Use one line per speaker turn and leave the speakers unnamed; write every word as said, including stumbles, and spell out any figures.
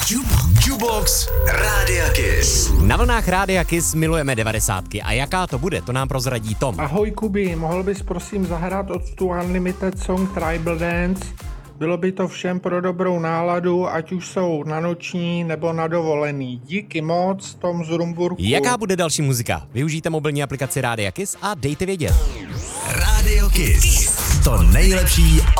Jubox Rádia Kiss.
Na vlnách Rádia Kiss milujeme devadesátky a jaká to bude, to nám prozradí Tom.
Ahoj Kubi, mohl bys prosím zahrát od tu Unlimited song Tribal Dance? Bylo by to všem pro dobrou náladu, ať už jsou na noční nebo na dovolený. Díky moc, Tom z Rumburku.
Jaká bude další muzika? Využijte mobilní aplikaci Rádia Kiss a dejte vědět.
Rádio Kiss. To nejlepší